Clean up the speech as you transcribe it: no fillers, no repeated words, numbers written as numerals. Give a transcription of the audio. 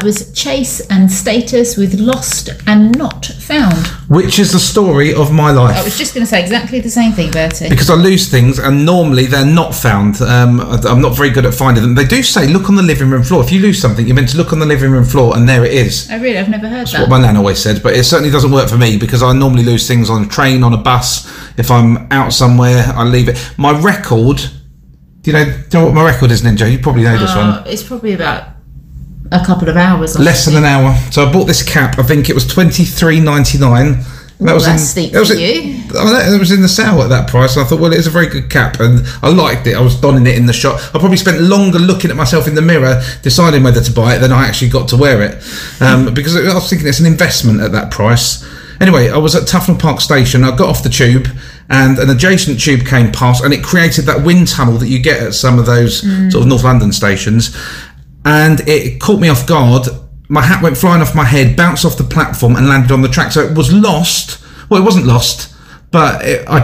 was Chase and Status with Lost and Not Found. Which is the story of my life. I was just going to say exactly the same thing, Bertie. Because I lose things, and normally they're not found. I'm not very good at finding them. They do say, look on the living room floor. If you lose something, you're meant to look on the living room floor, and there it is. Oh, really? I've never heard That's that. what my nan always said, but it certainly doesn't work for me, because I normally lose things on a train, on a bus. If I'm out somewhere, I leave it. My record... Do you know what my record is, Ninja? You probably know this one. It's probably about a couple of hours. Less than an hour. So I bought this cap. I think it was $23.99. That's steep for you. It was in the sale at that price. And I thought, well, it's a very good cap, and I liked it. I was donning it in the shop. I probably spent longer looking at myself in the mirror, deciding whether to buy it, than I actually got to wear it, because I was thinking it's an investment at that price. Anyway, I was at Tufnell Park Station. I got off the tube, and an adjacent tube came past, and it created that wind tunnel that you get at some of those sort of North London stations. And it caught me off guard. My hat went flying off my head, bounced off the platform, and landed on the track. So it was lost. Well, it wasn't lost, but I